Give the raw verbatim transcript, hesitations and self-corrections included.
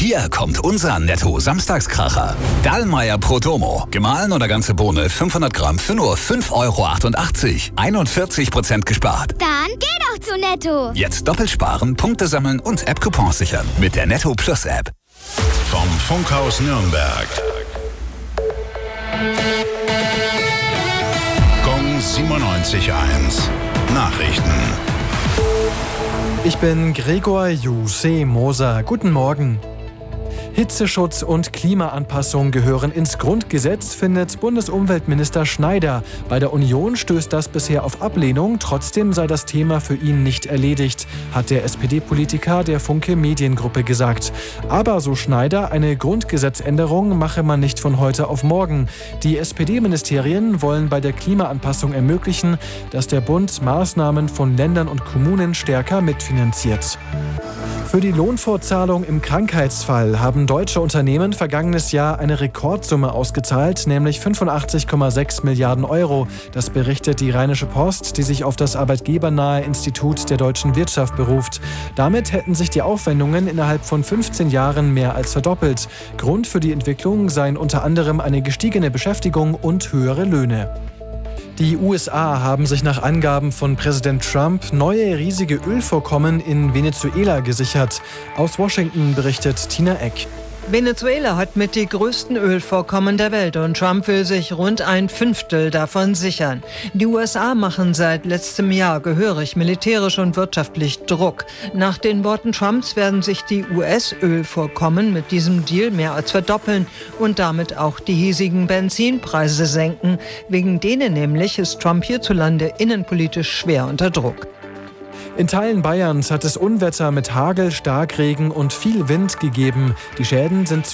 Hier kommt unser Netto-Samstagskracher. Dallmayr Prodomo. Gemahlen oder ganze Bohne fünfhundert Gramm für nur fünf Euro achtundachtzig. einundvierzig Prozent gespart. Dann geh doch zu Netto. Jetzt doppelt sparen, Punkte sammeln und App-Coupons sichern. Mit der Netto Plus App. Vom Funkhaus Nürnberg. Gong siebenundneunzig Komma eins. Nachrichten. Ich bin Gregor Juse Moser. Guten Morgen. Hitzeschutz und Klimaanpassung gehören ins Grundgesetz, findet Bundesumweltminister Schneider. Bei der Union stößt das bisher auf Ablehnung. Trotzdem sei das Thema für ihn nicht erledigt, hat der S P D-Politiker der Funke Mediengruppe gesagt. Aber, so Schneider, eine Grundgesetzänderung mache man nicht von heute auf morgen. Die S P D-Ministerien wollen bei der Klimaanpassung ermöglichen, dass der Bund Maßnahmen von Ländern und Kommunen stärker mitfinanziert. Für die Lohnfortzahlung im Krankheitsfall haben deutsche Unternehmen vergangenes Jahr eine Rekordsumme ausgezahlt, nämlich fünfundachtzig Komma sechs Milliarden Euro. Das berichtet die Rheinische Post, die sich auf das arbeitgebernahe Institut der deutschen Wirtschaft beruft. Damit hätten sich die Aufwendungen innerhalb von fünfzehn Jahren mehr als verdoppelt. Grund für die Entwicklung seien unter anderem eine gestiegene Beschäftigung und höhere Löhne. Die U S A haben sich nach Angaben von Präsident Trump neue riesige Ölvorkommen in Venezuela gesichert. Aus Washington berichtet Tina Eck. Venezuela hat mit die größten Ölvorkommen der Welt und Trump will sich rund ein Fünftel davon sichern. Die U S A machen seit letztem Jahr gehörig militärisch und wirtschaftlich Druck. Nach den Worten Trumps werden sich die U S-Ölvorkommen mit diesem Deal mehr als verdoppeln und damit auch die hiesigen Benzinpreise senken. Wegen denen nämlich ist Trump hierzulande innenpolitisch schwer unter Druck. In Teilen Bayerns hat es Unwetter mit Hagel, Starkregen und viel Wind gegeben. Die Schäden sind